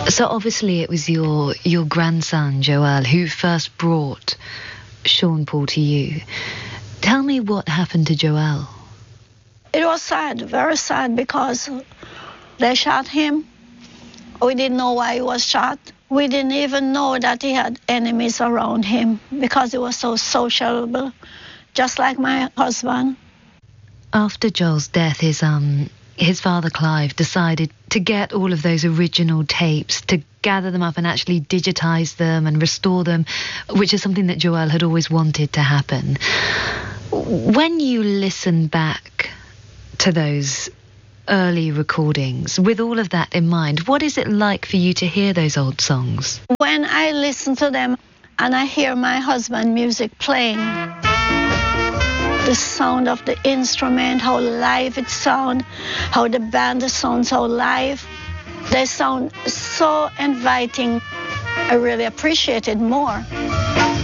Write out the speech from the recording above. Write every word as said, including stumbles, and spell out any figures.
So obviously it was your your grandson, Joel, who first brought Sean Paul to you. Tell me what happened to Joel. It was sad, very sad, because they shot him. We didn't know why he was shot. We didn't even know that he had enemies around him because he was so sociable, just like my husband. After Joel's death, his um his father Clive decided to get all of those original tapes, to gather them up and actually digitize them and restore them, which is something that Joel had always wanted to happen. When you listen back to those early recordings, with all of that in mind, what is it like for you to hear those old songs? When I listen to them and I hear my husband's music playing, the sound of the instrument, how live it sounds, how the band sounds so live, they sound so inviting. I really appreciate it more.